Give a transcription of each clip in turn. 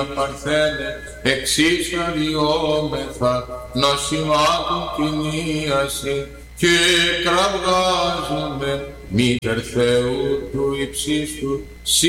Παρθένε, εξής αδειόμεθα, νοσημάτων κοινίαση και κραυγάζουμε, μήτερ Θεού του υψίστου,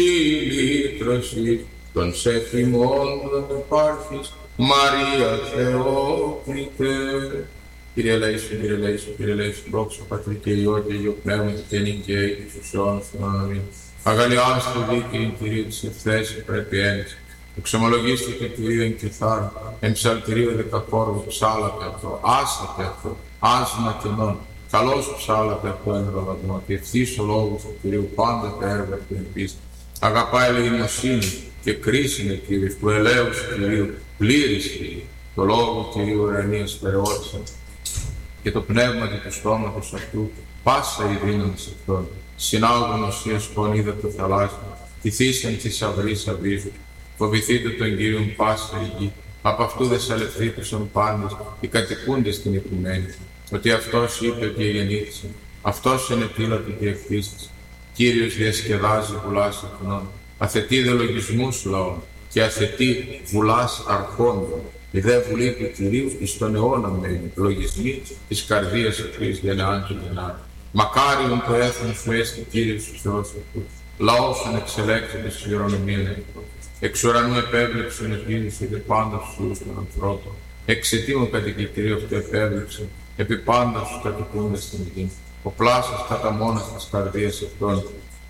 συλλήτρωση, των σεφημών υπάρχεις, Μαρία Θεόκριτε. Κύριε ελέησον, Κύριε ελέησον, Κύριε ελέησον, δόξα Πατρί και Υιό και Υιό Πνεύμα και νυν και αεί και στους αιώνας των αιώνων. Αμήν. Αγαλιάστε δίκαιη Κυρίου της ευθέσης πρέπει έννοια. Εξομολογήστε και Κυρίου εν κιθάρου, εν ψαλτηρίου δεκακόρβου ψάλατε αυτό, άσατε αυτό, άσμα κενών. Καλώς ψάλατε αυτό εν ροδαδμό, και ευθύς ο λόγος του Κυρίου πάντα τα έργα του εν πίστη. Αγαπάει ελεημοσύνη και κρίσιμη Κύριος, του ελέους Κυρίου, πλήρης Κυρίου, το λόγο Κυρίου ουρανίας περαιώτησαν και το πνεύμα του στόματος αυτού, πάσα η δύναμη σε αυτόν. Συνάγων οσίας πονίδα το θαλάσσιο, τη θύσαν της αυρής αβρίζου. Φοβηθείτε τον Κύριον πάσα η γη, από αυτού δε σαλευθήτησαν πάντες οι κατοικούντες στην οικουμένη, ότι αυτός είπε ότι γεννήθησαν, αυτός ενετήλατε και ευθύσας. Κύριος διασκεδάζει βουλάς εθνών, αθετεί δε λογισμούς λαών και αθετεί βουλάς αρχόντων. Η δε βουλή του Κυρίου εις τον αιώνα μένει, λογισμοί της καρδίας αυτής γενεάν και γενεάν. Μακάριον το έθνος σου έστι Κύριος του Θεός αυτούς, λαός εν εξελέξεται στη χειρονομία νεκρό. Εξ ουρανού επέβλεψον επίδειξε και πάντα στους των ανθρώπων. Εξαιτήμου κατοικητήριο αυτό επέβλεψε, επί πάντα στους κατοικούντες στην γη. Ο πλάσος κατά μόνος της καρδίας αυτών.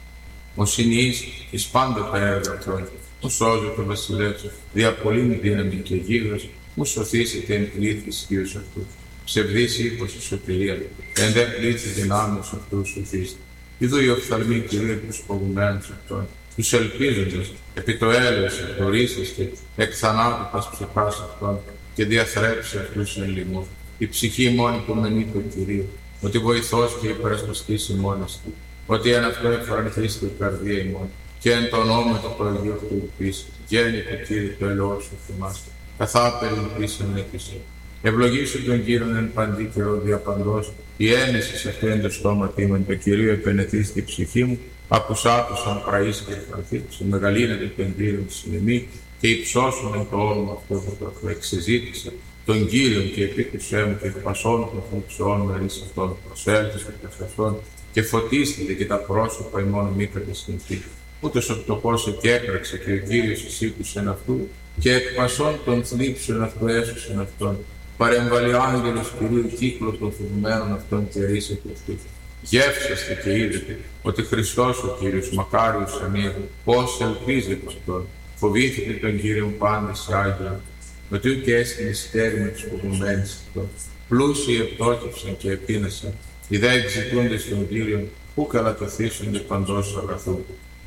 Ο συνειής εις πάντα τα έργα αυτών. Μου σώζεται ο βασιλεύς, δια πολλήν δύναμη και γίγας, μου σωθήσετε εν πλήθη ισχύους αυτούς. Ψευδής ύπος η σωτηρία, εν δε πλήθη δυνάμεις αυτούς σωθήστε. Ιδού οι οφθαλμοί Κυρίου τους φοβουμένους αυτών. Τους ελπίζοντες, επί το έλεος εκτορίσεστε, εκ θανάτου πας ψυχάς αυτών και διαθρέψε αυτούς εν λοιμού. Η ψυχή μόνη υπομενεί τον Κυρίου, ότι βοηθός και υπερασπιστής ημώνας του, ότι εν αυτό εφαρανθείστε η καρδία ημών, και εν το ονόματο του Αγίου Αυτού πίστη, γέννητο Κύριε το ελαιός σου θυμάστε, καθά περιλυπήσαν εκκλησία. Ευλογήσου τον Κύριον εν παντή καιρό διαπαντός, η ένεση σε αυτό εν το στόμα τίμον, το Κυρίο επενεθεί στη ψυχή μου, ακουσάτωσαν πραείς και ευχαρθήτησαν, μεγαλύνεται τον Κύριον συνεμή και υψώσουν εν το όνομα αυτό που εξεζήτησε τον Κύριον και επίκρισέ μου και εκπασών των φωνξεών μερίς αυτών, προσέλθεις και καθαστών και φωτίστηκε και τα πρόσωπα ημών μη κατασκηνθεί. Ούτως ο πτωχός εκέκραξε και ο Κύριος εισήκουσεν αυτού και εκπασών των θλίψεων αυτού έσωσεν αυτόν. Παρεμβαλεί άγγελος Κυρίου κύκλο των φοβημένων αυτών και ρίσε και αυτούς. Γεύσεστε και είδετε ότι Χριστός ο Κύριος, μακάριος ανήρ, πώς ελπίζετε αυτόν. Φοβήθητε τον Κύριον πάντα σε άγγελο, ότι ούκ έστειλε στέρι με τους φοβημένους αυτόν. Πλούσιοι επτόχευσαν και επίνεσαν, οι δε εξητούντες των Κύριων, που καλατοθήσονται παντός αγαθού.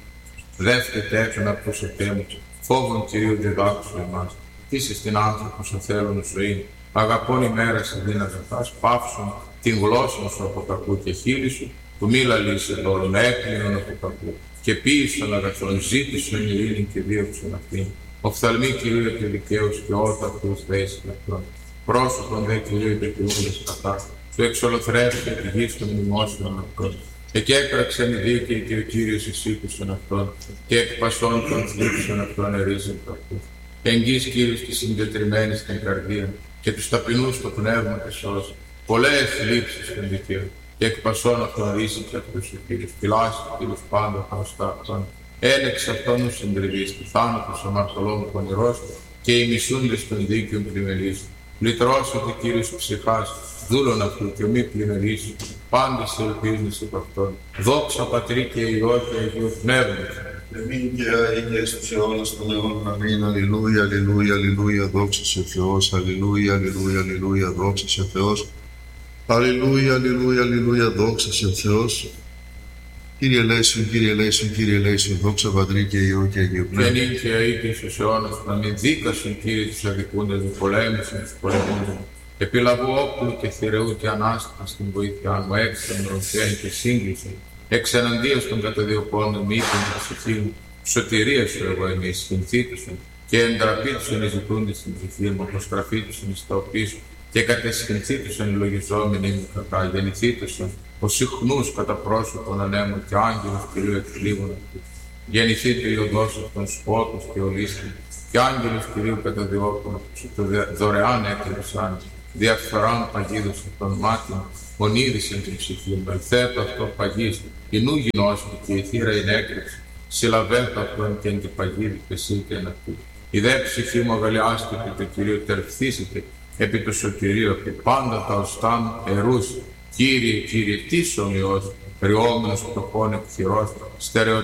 Δεύκεται έκανα προσωπέ μου, φόβον Κυρίου διδάξου εμάς. Είσαι στην άνθρωπος ο θέλων ζωή, αγαπών ημέρας αντίν αγαθάς, πάυσον την γλώσσα σου από κακού και χείλη σου, που μη λαλείσαι δώρον, έκλεινον από κακού. Και ποίησον αγαθών, ζήτησον ειρήνη και δίωξον αυτήν. Οφθαλμοί Κυρίου και δικαίους και ότα αυτούς δέησιν αυτόν. Πρόσωπον δε Κυρίου υπεκριούντες κατά, του εξολοθρεύει τη γη των μνημόσυνων αυτών. Εκέκραξεν οι δίκαιοι και ο Κύριος εισήκουσεν αυτόν, και εκπασών των θλίψεων αυτών ερίζουν αυτούς. Εγγύς Κύριος τη συντετριμένη στην καρδία, και τους ταπεινούς το πνεύμα και σώζει. Πολλές θλίψεις των δικαίων, και εκπασών αυτών ρίσιξε αυτούς ο Κύριος. Φυλάσσει ο Κύριος πάντα χρωστά αυτόν. Έλεξε αυτόν ο συντριβής, του θάνατος αμαρτωλών πονηρός, και οι μισούντες των δίκαιων πλημελής. Λυτρώσετε Κύριος ψυχάς, δούλων αυτού και μη πλημελής, πάντες ελπίζεις από αυτόν. Δόξα Πατρί και Υιό και Αγίου Πνεύματος. Εμήν και αίγε στους αιώνας των αιώνων. Αμήν. Αλληλούια, αλληλούια, αλληλούια, δόξα σε Θεός. Αλληλούια, αλληλούια, αλληλούια, δόξα σε Θεός. Αλληλούια, αλληλούια, αλληλούια, δόξα σε Θεός. Κύριε ελέησον, Κύριε ελέησον, Κύριε ελέησον, δόξα Πατρί και Υιό και Αγίου Πνεύματος. Γεννήν και αεί στους αιώνας, να μην δίκασον Κύριε τους αδικούντες, πολέμησαν τους πολεμούντες. Επιλαβού όπλου και θηρεού και ανάστημα στην βοήθειά μου, έξτρα ροφέν και σύγκληση. Εξ εναντίας των καταδιωκόντων μη την ψυχή μου, σωτηρία σου εγώ είμαι, συνθήτησον, και εντραπήτησον οι ζητούντες στην ψυχή μου, αποστραφήτησον εις τα οπίσου, και κατεσχυνθήτησον οι λογιζόμενοι μου κακά, γεννηθήτησον, ο συχνούς κατά πρόσωπον ανέμων και άγγελος Κυρίου εκκλείβων αυτούς. Γεννηθείτε η οδός αυτών σπότος και ολίστη, και άγγελους Κυρίου καταδιώκουν, σου το δωρεάν έκλεψαν, διαφθοράν παγίδωσαν των μάτων, μονίδησαν την ψυχή, μελθέτω αυτό παγής, και νου γινώσκει και η θύρα είναι έκρηξη, συλλαβέτω αυτόν και αντιπαγίδη και εσύ και ανακτή. Η δε ψυχή μου αγαλιάστηκε επί το Κυρίο, τερφθήσετε επί το σωτηρίο, επί πάντα τα οστά μου ερούς. Κύριε, Κύριε, τι ομοιός, ριόμενος πτωχών εκχειρός,